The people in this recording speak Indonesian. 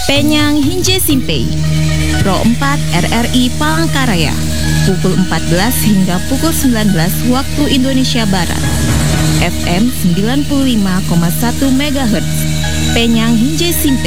Penyang Hinje Simpei, Pro 4 RRI Palangkaraya, pukul 14 hingga pukul 19 waktu Indonesia Barat. FM 95,1 MHz, Penyang Hinje Simpei.